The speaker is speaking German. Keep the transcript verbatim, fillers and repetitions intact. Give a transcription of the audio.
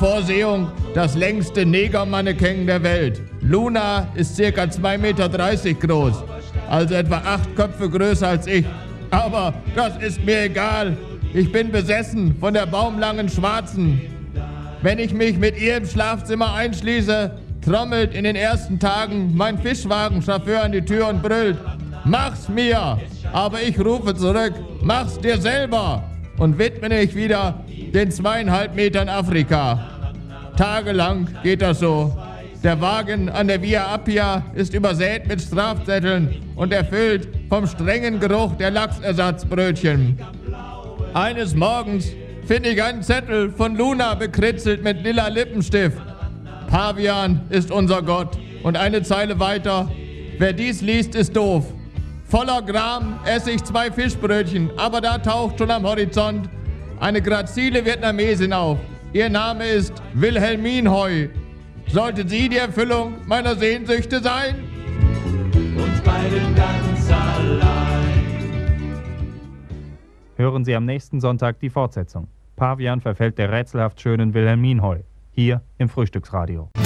Vorsehung das längste Negermannequin der Welt. Luna ist ca. zwei Meter dreißig groß, also etwa acht Köpfe größer als ich. Aber das ist mir egal. Ich bin besessen von der baumlangen Schwarzen. Wenn ich mich mit ihr im Schlafzimmer einschließe, trommelt in den ersten Tagen mein Fischwagenchauffeur an die Tür und brüllt: Mach's mir! Aber ich rufe zurück: Mach's dir selber! Und widme mich wieder den zweieinhalb Metern Afrika. Tagelang geht das so. Der Wagen an der Via Appia ist übersät mit Strafzetteln und erfüllt vom strengen Geruch der Lachsersatzbrötchen. Eines Morgens finde ich einen Zettel von Luna bekritzelt mit lila Lippenstift. Pavian ist unser Gott. Und eine Zeile weiter: Wer dies liest, ist doof. Voller Gram esse ich zwei Fischbrötchen, aber da taucht schon am Horizont eine grazile Vietnamesin auf. Ihr Name ist Wilhelmine Hoi. Sollte sie die Erfüllung meiner Sehnsüchte sein? Uns beiden ganz allein. Hören Sie am nächsten Sonntag die Fortsetzung. Pavian verfällt der rätselhaft schönen Wilhelmine Hoi. Hier im Frühstücksradio.